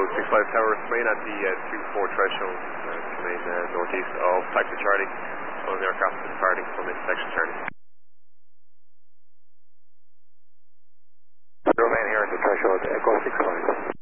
65 Tower, remain at the 24 threshold, remain northeast of Taxi Charlie, on the aircraft departing from intersection Charlie. Remain here at the threshold, Echo 65.